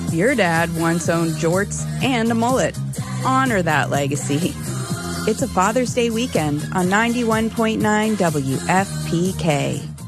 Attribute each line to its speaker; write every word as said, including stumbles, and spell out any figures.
Speaker 1: Your dad once owned jorts and a mullet. Honor that legacy. It's a Father's Day weekend on ninety-one point nine W F P K.